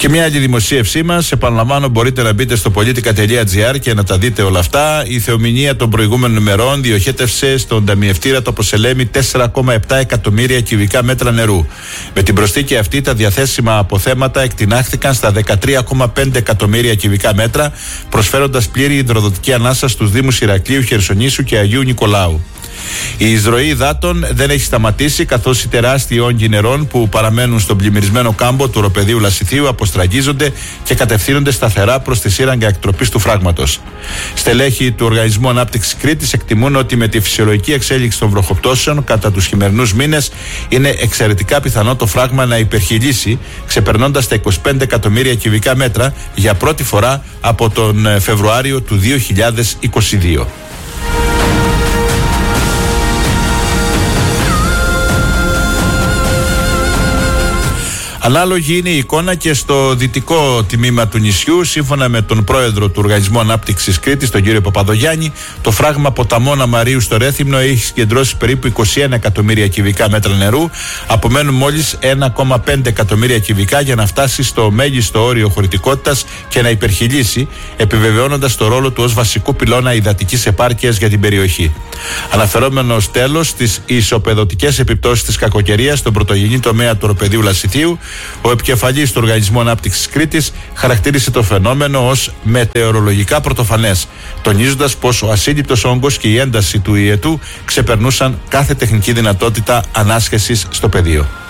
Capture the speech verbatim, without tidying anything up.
Και μια άλλη δημοσίευσή μας, επαναλαμβάνω, μπορείτε να μπείτε στο πολιτικά τελεία τζι άρ και να τα δείτε όλα αυτά. Η θεομηνία των προηγούμενων ημερών διοχέτευσε στον ταμιευτήρα το Ποσελέμι τέσσερα κόμμα επτά εκατομμύρια κυβικά μέτρα νερού. Με την προσθήκη αυτή, τα διαθέσιμα αποθέματα εκτινάχθηκαν στα δεκατρία κόμμα πέντε εκατομμύρια κυβικά μέτρα, προσφέροντας πλήρη υδροδοτική ανάσα στους Δήμους Ηρακλείου, Χερσονήσου και Αγίου Νικολάου. Η εισρωή υδάτων δεν έχει σταματήσει, καθώς οι τεράστιοι όγκοι νερών που παραμένουν στον πλημμυρισμένο κάμπο του οροπεδίου Λασιθίου αποστραγγίζονται και κατευθύνονται σταθερά προς τη σύραγγα εκτροπής του φράγματος. Στελέχοι του Οργανισμού Ανάπτυξης Κρήτης εκτιμούν ότι με τη φυσιολογική εξέλιξη των βροχοπτώσεων κατά τους χειμερινούς μήνες είναι εξαιρετικά πιθανό το φράγμα να υπερχειλήσει, ξεπερνώντας τα είκοσι πέντε εκατομμύρια κυβικά μέτρα για πρώτη φορά από τον Φεβρουάριο του δύο χιλιάδες είκοσι δύο. Ανάλογη είναι η εικόνα και στο δυτικό τμήμα του νησιού. Σύμφωνα με τον πρόεδρο του Οργανισμού Ανάπτυξης Κρήτης, τον κύριο Παπαδογιάννη, το φράγμα ποταμών Αμαρίου στο Ρέθυμνο έχει συγκεντρώσει περίπου είκοσι ένα εκατομμύρια κυβικά μέτρα νερού. Απομένουν μόλις ένα κόμμα πέντε εκατομμύρια κυβικά για να φτάσει στο μέγιστο όριο χωρητικότητας και να υπερχειλήσει, επιβεβαιώνοντας το ρόλο του ως βασικού πυλώνα υδατικής επάρκειας για την περιοχή. Αναφερόμενος τέλος στις ισοπεδωτικές επιπτώσεις της κακοκαιρίας στον πρωτογενή τομέα του οροπεδίου Λασιθίου, ο επικεφαλής του Οργανισμού Ανάπτυξης Κρήτης χαρακτήρισε το φαινόμενο ως μετεωρολογικά πρωτοφανές, τονίζοντας πως ο ασύλληπτος όγκος και η ένταση του ιετού ξεπερνούσαν κάθε τεχνική δυνατότητα ανάσχεσης στο πεδίο.